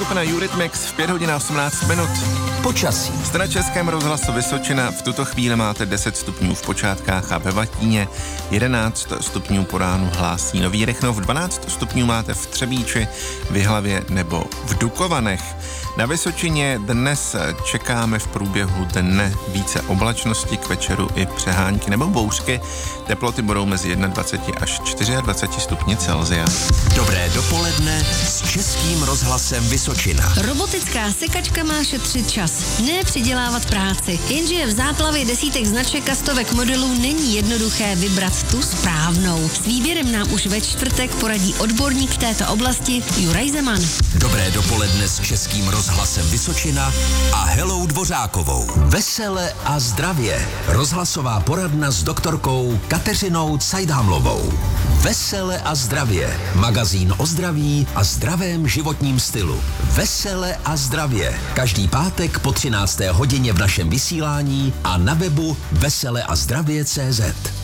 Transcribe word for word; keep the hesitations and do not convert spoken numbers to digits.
skupina Eurythmics v pět hodin a osmnáct minut. Počasí. Jste na Českém rozhlasu Vysočina, v tuto chvíli máte deset stupňů v Počátkách a ve Vatíně, jedenáct stupňů po ránu hlásí Nový Rychnov, dvanáct stupňů máte v Třebíči, v Jihlavě nebo v Dukovanech. Na Vysočině dnes čekáme v průběhu dne více oblačnosti, k večeru i přehánky nebo bouřky. Teploty budou mezi dvacet jedna až dvacet čtyři stupni Celsia. Dobré dopoledne s Českým rozhlasem Vysočina. Robotická sekačka má šetřit čas, ne přidělávat práci. Jenže v záplavě desítek značek a stovek modelů není jednoduché vybrat tu správnou. S výběrem nám už ve čtvrtek poradí odborník v této oblasti Juraj Zeman. Dobré dopoledne s Českým rozhlasem Vysočina a Helou Dvořákovou. Vesele a zdravě. Rozhlasová poradna s doktorkou Kateřinou Cajdhamlovou. Vesele a zdravě. Magazín o zdraví a zdravém životním stylu. Vesele a zdravě. Každý pátek po třinácté hodině v našem vysílání a na webu veseleazdravě tečka cé zet.